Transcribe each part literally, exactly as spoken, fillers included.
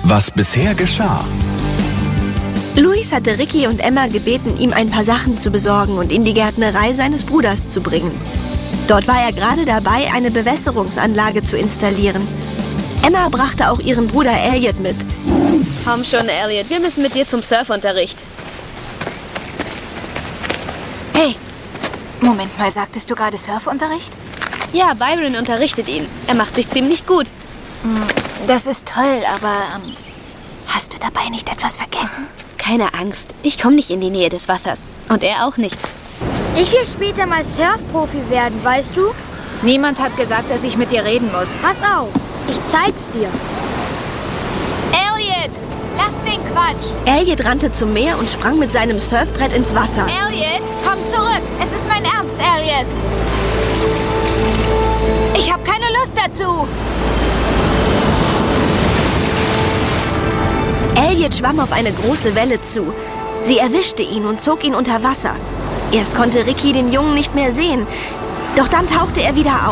Was bisher geschah. Luis hatte Ricky und Emma gebeten, ihm ein paar Sachen zu besorgen und in die Gärtnerei seines Bruders zu bringen. Dort war er gerade dabei, eine Bewässerungsanlage zu installieren. Emma brachte auch ihren Bruder Elliot mit. Komm schon, Elliot, wir müssen mit dir zum Surfunterricht. Hey, Moment mal, sagtest du gerade Surfunterricht? Ja, Byron unterrichtet ihn. Er macht sich ziemlich gut. Das ist toll, aber ähm, hast du dabei nicht etwas vergessen? Keine Angst, ich komme nicht in die Nähe des Wassers. Und er auch nicht. Ich will später mal Surfprofi werden, weißt du? Niemand hat gesagt, dass ich mit dir reden muss. Pass auf, ich zeig's dir. Elliot, lass den Quatsch. Elliot rannte zum Meer und sprang mit seinem Surfbrett ins Wasser. Elliot, komm zurück. Es ist mein Ernst, Elliot. Ich habe keine Lust dazu. Elliot schwamm auf eine große Welle zu. Sie erwischte ihn und zog ihn unter Wasser. Erst konnte Ricky den Jungen nicht mehr sehen. Doch dann tauchte er wieder auf.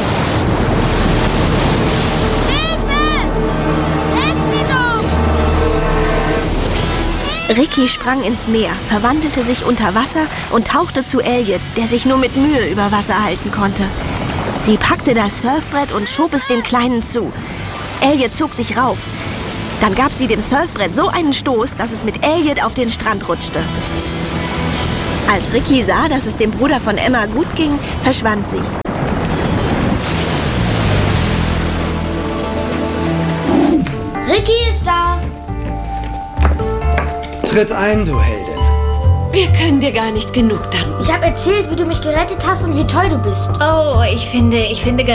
Ricky sprang ins Meer, verwandelte sich unter Wasser und tauchte zu Elliot, der sich nur mit Mühe über Wasser halten konnte. Sie packte das Surfbrett und schob es dem Kleinen zu. Elliot zog sich rauf. Dann gab sie dem Surfbrett so einen Stoß, dass es mit Elliot auf den Strand rutschte. Als Ricky sah, dass es dem Bruder von Emma gut ging, verschwand sie. Ricky ist da. Tritt ein, du Heldin. Wir können dir gar nicht genug danken. Ich habe erzählt, wie du mich gerettet hast und wie toll du bist. Oh, ich finde, ich finde